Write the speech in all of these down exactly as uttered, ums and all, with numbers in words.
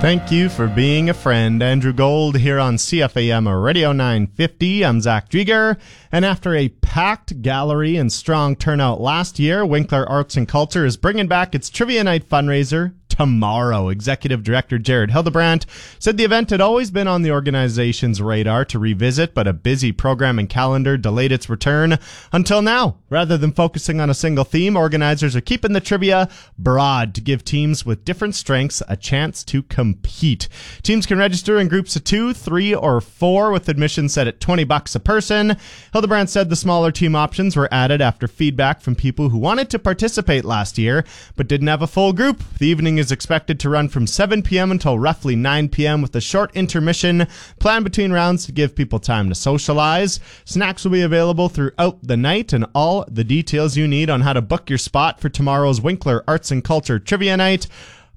Thank you for being a friend. Andrew Gold here on C F A M Radio nine fifty. I'm Zach Drieger. And after a packed gallery and strong turnout last year, Winkler Arts and Culture is bringing back its Trivia Night fundraiser tomorrow. Executive Director Jared Hildebrandt said the event had always been on the organization's radar to revisit, but a busy programming calendar delayed its return until now. Rather than focusing on a single theme, organizers are keeping the trivia broad to give teams with different strengths a chance to compete. Teams can register in groups of two, three, or four, with admission set at twenty bucks a person. Hildebrandt said the smaller team options were added after feedback from people who wanted to participate last year but didn't have a full group. The evening is expected to run from seven p.m. until roughly nine p.m. with a short intermission planned between rounds to give people time to socialize. Snacks will be available throughout the night, and all the details you need on how to book your spot for tomorrow's Winkler Arts and Culture Trivia Night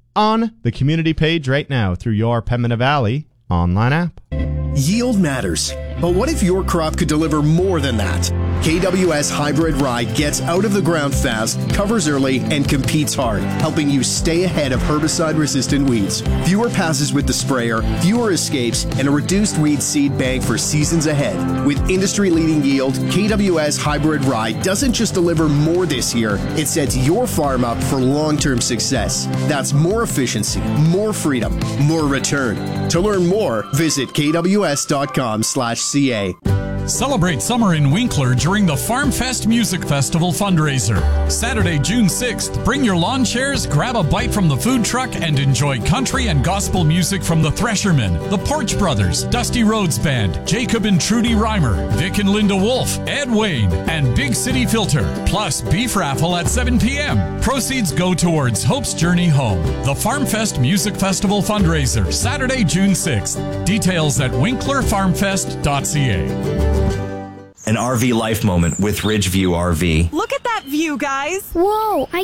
on the community page right now through your Pembina Valley online app. Yield matters, but what if your crop could deliver more than that? K W S Hybrid Rye gets out of the ground fast, covers early, and competes hard, helping you stay ahead of herbicide-resistant weeds. Fewer passes with the sprayer, fewer escapes, and a reduced weed seed bank for seasons ahead. With industry-leading yield, K W S Hybrid Rye doesn't just deliver more this year, it sets your farm up for long-term success. That's more efficiency, more freedom, more return. To learn more, visit K W S dot com slash C A. Celebrate summer in Winkler during the Farm Fest Music Festival fundraiser. Saturday, June sixth, bring your lawn chairs, grab a bite from the food truck, and enjoy country and gospel music from the Threshermen, the Porch Brothers, Dusty Rhodes Band, Jacob and Trudy Reimer, Vic and Linda Wolf, Ed Wayne, and Big City Filter, plus beef raffle at seven p.m. Proceeds go towards Hope's Journey Home. The Farm Fest Music Festival fundraiser, Saturday, June sixth. Details at winkler farm fest dot c a. An R V life moment with Ridgeview R V. Look at that view, guys. Whoa, I